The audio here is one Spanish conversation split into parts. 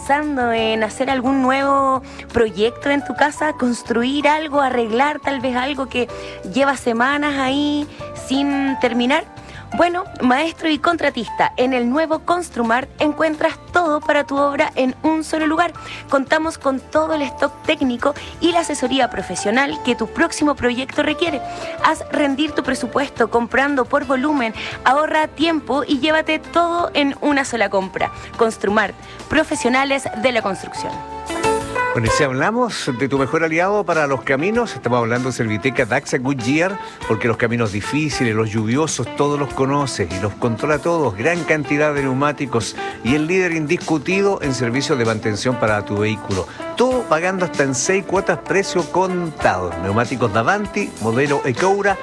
pensando en hacer algún nuevo proyecto en tu casa, construir algo, arreglar tal vez algo que lleva semanas ahí sin terminar? Bueno, maestro y contratista, en el nuevo Construmart encuentras todo para tu obra en un solo lugar. Contamos con todo el stock técnico y la asesoría profesional que tu próximo proyecto requiere. Haz rendir tu presupuesto comprando por volumen, ahorra tiempo y llévate todo en una sola compra. Construmart, profesionales de la construcción. Bueno, y si hablamos de tu mejor aliado para los caminos, estamos hablando de Serviteca Daxa Goodyear, porque los caminos difíciles, los lluviosos, todos los conoces y los controla todos, gran cantidad de neumáticos y el líder indiscutido en servicios de mantención para tu vehículo. Todo pagando hasta en 6 cuotas, precio contado. Neumáticos Davanti, modelo Ecoura,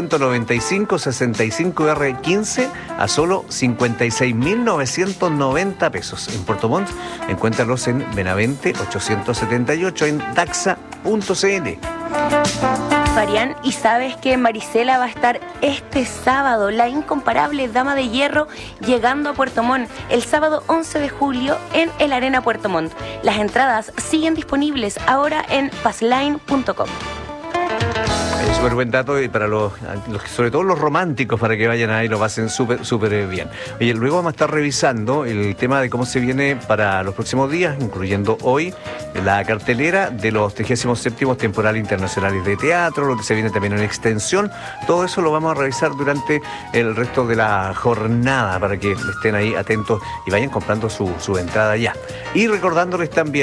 195-65R15 a solo 56.990 pesos. En Puerto Montt, encuéntralos en Benavente 878 en daxa.cl. Farián, ¿y sabes que Marisela va a estar este sábado, la incomparable Dama de Hierro, llegando a Puerto Montt el sábado 11 de julio en el Arena Puerto Montt? Las entradas siguen disponibles ahora en passline.com. Súper buen dato y para los, sobre todo los románticos, para que vayan ahí y lo pasen súper bien. Oye, luego vamos a estar revisando el tema de cómo se viene para los próximos días, incluyendo hoy la cartelera de los 37º Temporales Internacionales de Teatro, lo que se viene también en extensión. Todo eso lo vamos a revisar durante el resto de la jornada para que estén ahí atentos y vayan comprando su entrada ya. Y recordándoles también